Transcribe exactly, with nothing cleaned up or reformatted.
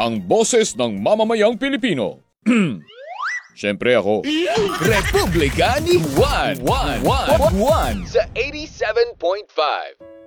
ang boses ng mamamayang Pilipino. Siyempre ako. Republika ni Juan. Juan. Juan. Juan. Sa eighty-seven point five.